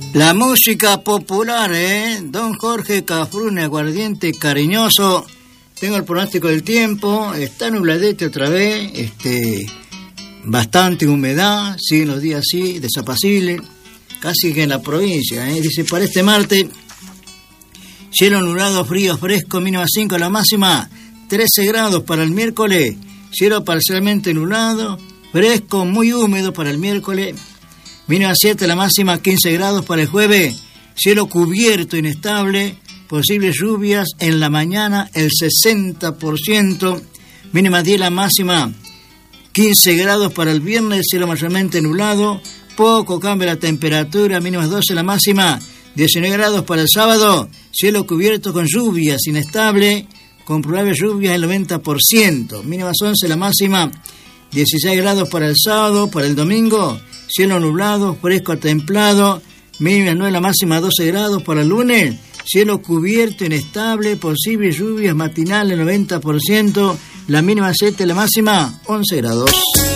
La música popular, Don Jorge Cafrune, aguardiente cariñoso. Tengo el pronóstico del tiempo, está nubladete otra vez, bastante humedad, siguen los días así, desapacible, casi que en la provincia, Dice, para este martes, cielo nublado, frío, fresco, mínima 5, la máxima 13 grados para el miércoles, cielo parcialmente nublado, fresco, muy húmedo para el miércoles, mínima 7, la máxima 15 grados para el jueves, cielo cubierto, inestable, posibles lluvias en la mañana el 60%, mínima 10, la máxima 15 grados para el viernes, cielo mayormente nublado, poco cambio la temperatura, mínima 12, la máxima 19 grados para el sábado, cielo cubierto con lluvias, inestable, con probables lluvias el 90%, mínima 11, la máxima 16 grados para el sábado, para el domingo, cielo nublado, fresco a templado, mínima 9, la máxima 12 grados para el lunes, cielo cubierto, inestable, posibles lluvias matinales 90%, la mínima 7, la máxima 11 grados.